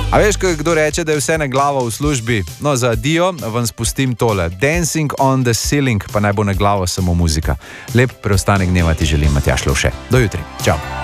A veš, kdo reče, da je vse na glavo v službi? No, za adijo vam spustim tole. Dancing on the ceiling, pa naj bo na glavo samo muzika. Lep preostanek dneva ti želim, Matjaž Lovše. Do jutri. Čau.